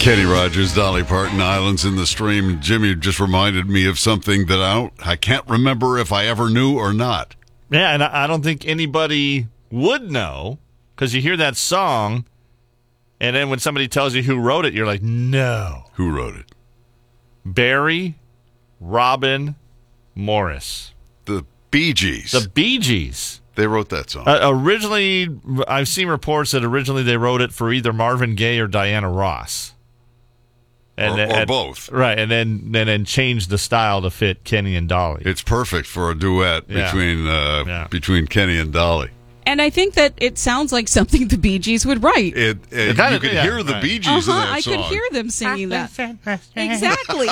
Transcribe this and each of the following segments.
Kenny Rogers, Dolly Parton, Islands in the Stream. Jimmy just reminded me of something that I can't remember if I ever knew or not. Yeah, and I don't think anybody would know, because you hear that song, and then when somebody tells you who wrote it, you're like, no. Who wrote it? Barry Robin Morris. The Bee Gees. The Bee Gees. They wrote that song. Originally, I've seen reports that originally they wrote it for either Marvin Gaye or Diana Ross. Or both. Right, and then changed the style to fit Kenny and Dolly. It's perfect for a duet between Kenny and Dolly. And I think that it sounds like something the Bee Gees would write. You could hear the Bee Gees in that song. I could hear them singing that. Exactly.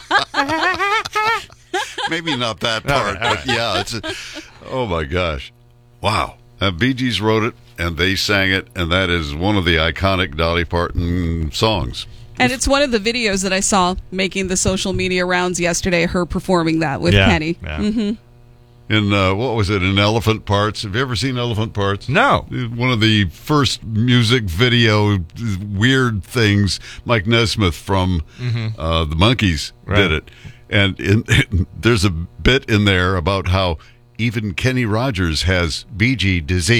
Maybe not that part, but yeah. Oh, my gosh. Wow. Bee Gees wrote it, and they sang it, and that is one of the iconic Dolly Parton songs. And it's one of the videos that I saw making the social media rounds yesterday, her performing that with Kenny. Yeah. Mm-hmm. In, what was it, in Elephant Parts? Have you ever seen Elephant Parts? No. One of the first music video weird things, Mike Nesmith from the Monkees did it. And there's a bit in there about how even Kenny Rogers has Bee Gee disease.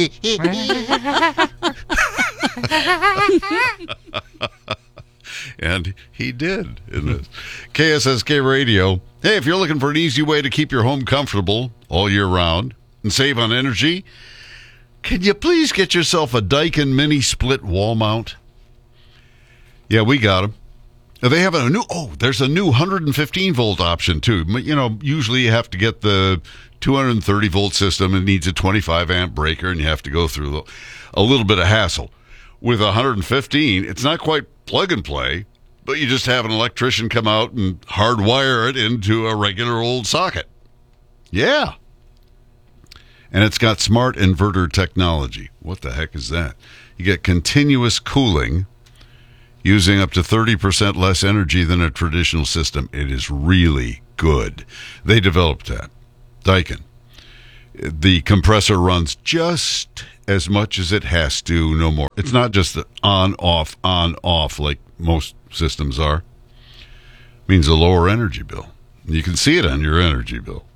And he did in this. KSSK Radio. Hey, if you're looking for an easy way to keep your home comfortable all year round and save on energy, can you please get yourself a Daikin mini split wall mount? Yeah, we got them. They have there's a new 115 volt option too. You know, usually you have to get the 230 volt system. It needs a 25 amp breaker, and you have to go through a little bit of hassle. With 115, it's not quite plug and play, but you just have an electrician come out and hardwire it into a regular old socket. Yeah. And it's got smart inverter technology. What the heck is that? You get continuous cooling using up to 30% less energy than a traditional system. It is really good. They developed that. Daikin. The compressor runs just as much as it has to, no more. It's not just the on, off like most systems are. It means a lower energy bill. You can see it on your energy bill.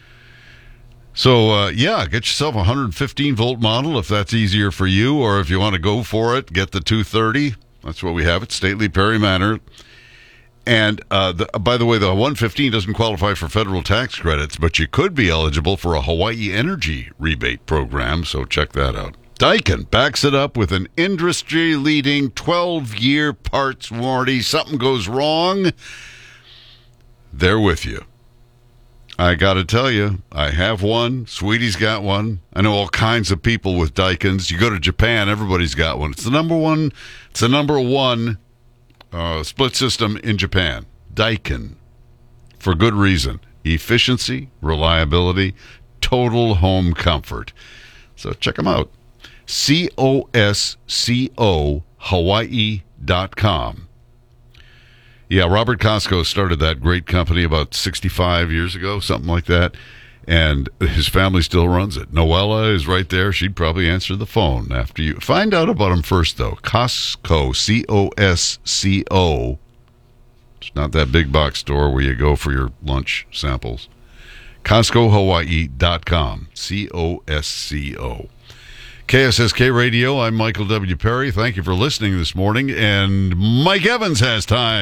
So, get yourself a 115-volt model if that's easier for you, or if you want to go for it, get the 230. That's what we have at Stately Perry Manor. And, by the way, the 115 doesn't qualify for federal tax credits, but you could be eligible for a Hawaii Energy rebate program, so check that out. Daikin backs it up with an industry-leading 12-year parts warranty. Something goes wrong, they're with you. I got to tell you, I have one. Sweetie's got one. I know all kinds of people with Daikins. You go to Japan, everybody's got one. It's the number one split system in Japan. Daikin. For good reason. Efficiency, reliability, total home comfort. So check them out. COSCO Hawaii.com. Yeah, Robert Costco started that great company about 65 years ago, something like that, and his family still runs it. Noella is right there. She'd probably answer the phone after you. Find out about him first, though. Costco, COSCO. It's not that big box store where you go for your lunch samples. CostcoHawaii.com. COSCO. KSSK Radio, I'm Michael W. Perry. Thank you for listening this morning. And Mike Evans has time.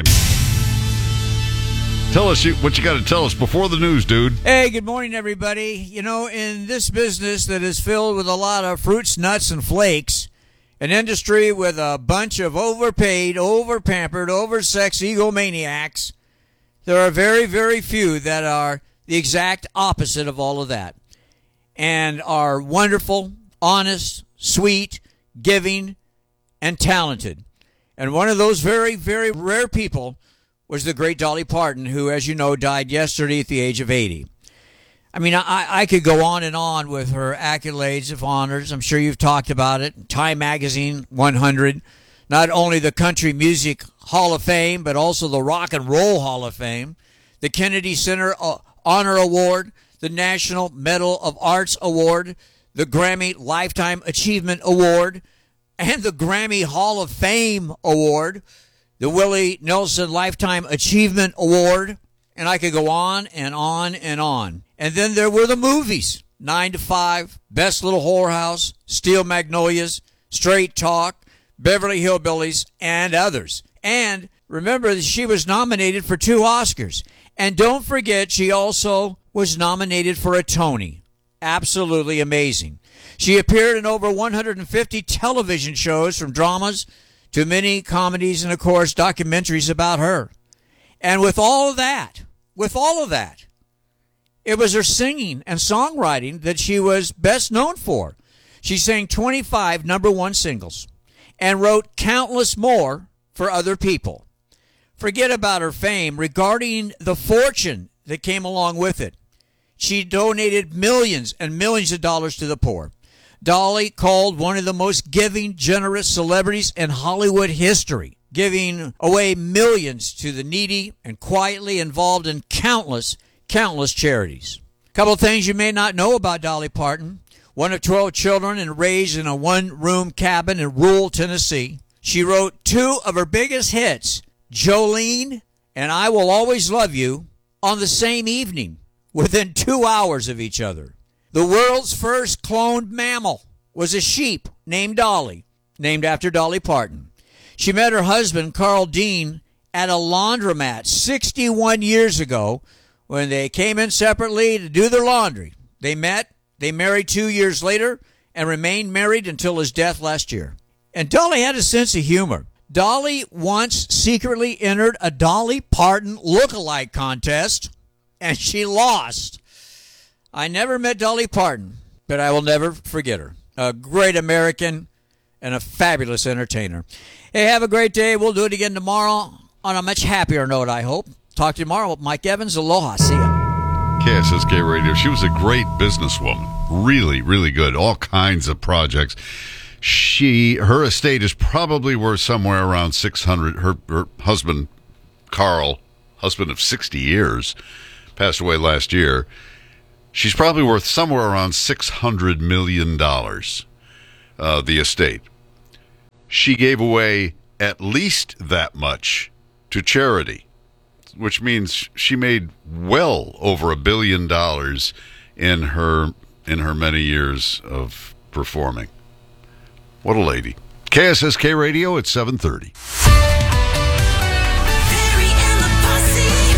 Tell us what you got to tell us before the news, dude. Hey, good morning, everybody. You know, in this business that is filled with a lot of fruits, nuts, and flakes, an industry with a bunch of overpaid, overpampered, oversexed egomaniacs, there are very, very few that are the exact opposite of all of that and are wonderful, honest, sweet, giving, and talented. And one of those very, very rare people was the great Dolly Parton, who, as you know, died yesterday at the age of 80. I mean, I could go on with her accolades of honors. I'm sure you've talked about it. Time Magazine 100, not only the Country Music Hall of Fame, but also the Rock and Roll Hall of Fame, the Kennedy Center Honor Award, the National Medal of Arts Award, the Grammy Lifetime Achievement Award, and the Grammy Hall of Fame Award. the Willie Nelson Lifetime Achievement Award, and I could go on and on and on. And then there were the movies, 9 to 5, Best Little Whorehouse, Steel Magnolias, Straight Talk, Beverly Hillbillies, and others. And remember that she was nominated for 2 Oscars. And don't forget, she also was nominated for a Tony. Absolutely amazing. She appeared in over 150 television shows, from dramas to many comedies and, of course, documentaries about her. And with all of that, it was her singing and songwriting that she was best known for. She sang 25 #1 singles and wrote countless more for other people. Forget about her fame regarding the fortune that came along with it. She donated millions and millions of dollars to the poor. Dolly called one of the most giving, generous celebrities in Hollywood history, giving away millions to the needy and quietly involved in countless charities. A couple of things you may not know about Dolly Parton. One of 12 children and raised in a one-room cabin in rural Tennessee. She wrote 2 of her biggest hits, Jolene and I Will Always Love You, on the same evening, within 2 hours of each other. The world's first cloned mammal was a sheep named Dolly, named after Dolly Parton. She met her husband, Carl Dean, at a laundromat 61 years ago when they came in separately to do their laundry. They met, they married 2 years later, and remained married until his death last year. And Dolly had a sense of humor. Dolly once secretly entered a Dolly Parton look-alike contest, and she lost. I never met Dolly Parton, but I will never forget her. A great American and a fabulous entertainer. Hey, have a great day. We'll do it again tomorrow on a much happier note, I hope. Talk to you tomorrow. Mike Evans, aloha. See ya. KSSK Radio. She was a great businesswoman. Really, really good. All kinds of projects. Her estate is probably worth somewhere around 600. Her husband, Carl, husband of 60 years, passed away last year. She's probably worth somewhere around $600 million, the estate. She gave away at least that much to charity, which means she made well over $1 billion in her many years of performing. What a lady. KSSK Radio at 7:30. Perry and the Posse,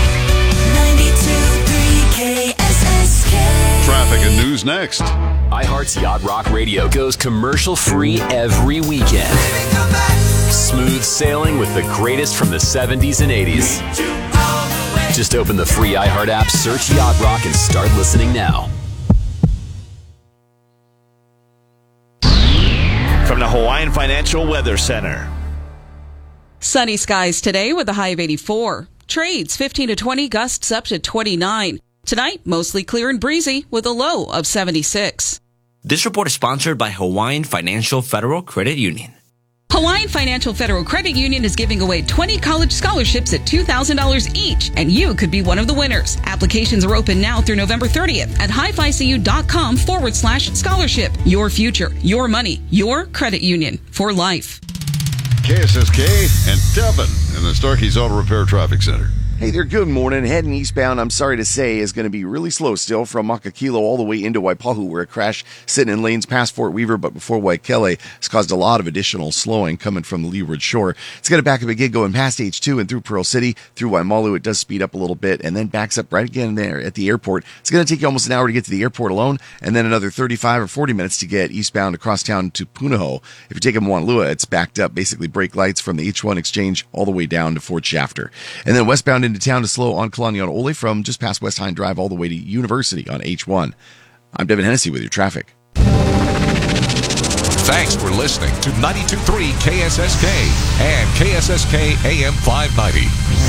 92.3 KSSK. Traffic and news next. iHeart's Yacht Rock Radio goes commercial-free every weekend. Smooth sailing with the greatest from the 70s and 80s. Just open the free iHeart app, search Yacht Rock, and start listening now. From the Hawaiian Financial Weather Center. Sunny skies today with a high of 84. Trades 15 to 20, gusts up to 29. Tonight, mostly clear and breezy with a low of 76. This report is sponsored by Hawaiian Financial Federal Credit Union. Hawaiian Financial Federal Credit Union is giving away 20 college scholarships at $2,000 each, and you could be one of the winners. Applications are open now through November 30th at highficu.com/scholarship. Your future, your money, your credit union for life. KSSK and Devin in the Starkey's Auto Repair Traffic Center. Hey there, good morning. Heading eastbound, I'm sorry to say, is going to be really slow still from Makakilo all the way into Waipahu, where a crash sitting in lanes past Fort Weaver, but before Waikele has caused a lot of additional slowing coming from the leeward shore. It's going to back up again going past H2 and through Pearl City, through Waimalu. It does speed up a little bit and then backs up right again there at the airport. It's going to take you almost an hour to get to the airport alone, and then another 35 or 40 minutes to get eastbound across town to Punahou. If you're taking Moanalua, it's backed up, basically brake lights from the H1 exchange all the way down to Fort Shafter. And then westbound into town to slow on Kalaniana Ole from just past West Hine Drive all the way to University on H1. I'm Devin Hennessy with your traffic. Thanks for listening to 92.3 KSSK and KSSK AM 590.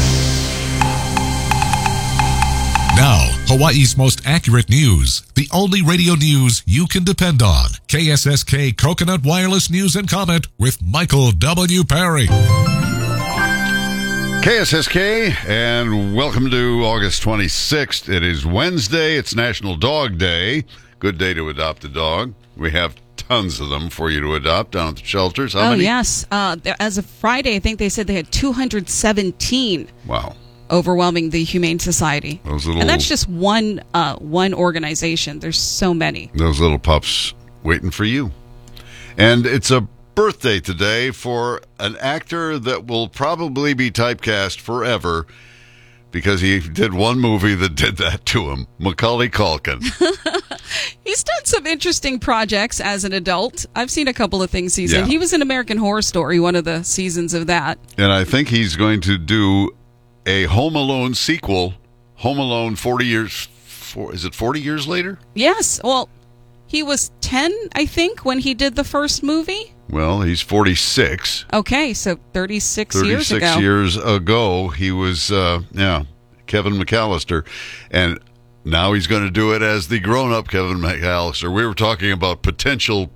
Now, Hawaii's most accurate news. The only radio news you can depend on. KSSK Coconut Wireless News and Comment with Michael W. Perry. KSSK, and welcome to August 26th. It is Wednesday. It's National Dog Day. Good day to adopt a dog. We have tons of them for you to adopt down at the shelters. How many? Yes. As of Friday, I think they said they had 217. Wow. Overwhelming the Humane Society. And that's just one organization. There's so many. Those little pups waiting for you. And it's a birthday today for an actor that will probably be typecast forever because he did one movie that did that to him. Macaulay Culkin. He's done some interesting projects as an adult. I've seen a couple of things he's in. He was in American Horror Story, one of the seasons of that. And I think he's going to do a Home Alone sequel, Home Alone 40 years... is it 40 years later? Yes. Well, he was 10, I think, when he did the first movie. Well, he's 46. Okay, so 36 years ago. 36 years ago, he was, Kevin McAllister. And now he's going to do it as the grown-up Kevin McAllister. We were talking about potential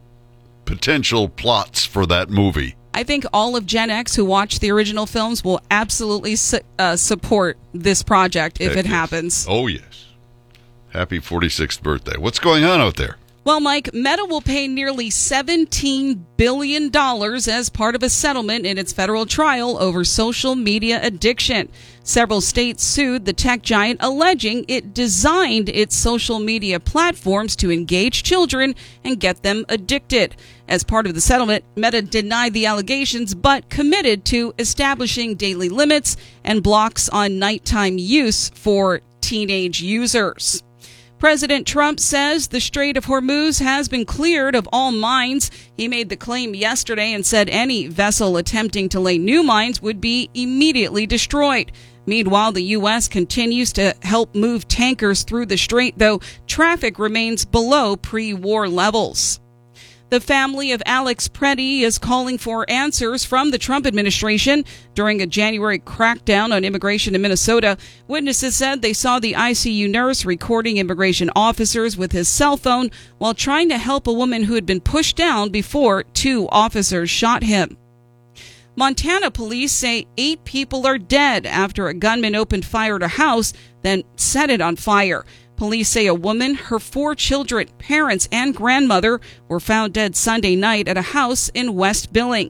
plots for that movie. I think all of Gen X who watched the original films will absolutely support this project if it happens. Oh, yes. Happy 46th birthday. What's going on out there? Well, Mike, Meta will pay nearly $17 billion as part of a settlement in its federal trial over social media addiction. Several states sued the tech giant, alleging it designed its social media platforms to engage children and get them addicted. As part of the settlement, Meta denied the allegations but committed to establishing daily limits and blocks on nighttime use for teenage users. President Trump says the Strait of Hormuz has been cleared of all mines. He made the claim yesterday and said any vessel attempting to lay new mines would be immediately destroyed. Meanwhile, the U.S. continues to help move tankers through the strait, though traffic remains below pre-war levels. The family of Alex Preddy is calling for answers from the Trump administration. During a January crackdown on immigration in Minnesota, witnesses said they saw the ICU nurse recording immigration officers with his cell phone while trying to help a woman who had been pushed down before 2 officers shot him. Montana police say 8 people are dead after a gunman opened fire at a house, then set it on fire. Police say a woman, her 4 children, parents, and grandmother were found dead Sunday night at a house in West Billing.